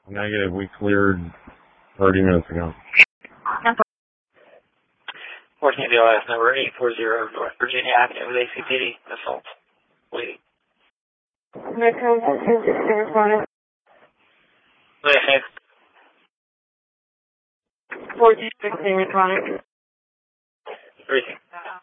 Negative. We cleared 30 minutes ago. 14 DLS number 840 North Virginia Avenue with ACPD. Assault. Waiting. Metro 1416 responding. 1416 responding. Briefing.